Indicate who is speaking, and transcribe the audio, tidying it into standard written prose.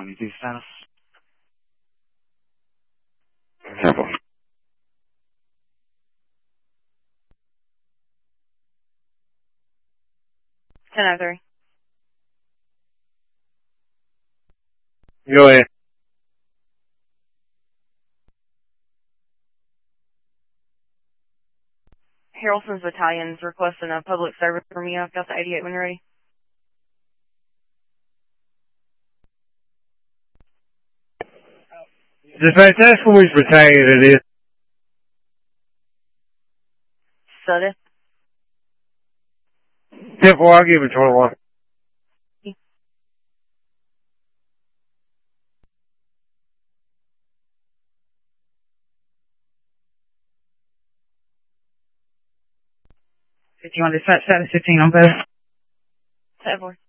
Speaker 1: 22 status.
Speaker 2: Careful.
Speaker 3: 10-3.
Speaker 2: Go ahead.
Speaker 3: Harrelson's Battalion's requesting a public service from you. I've got the 88 when you're ready.
Speaker 2: Dispatch, ask him which battalion it is.
Speaker 3: Sudeth.
Speaker 2: 10-4, I'll give it 21.
Speaker 4: You want dispatch status 15 on both?
Speaker 3: 10-4.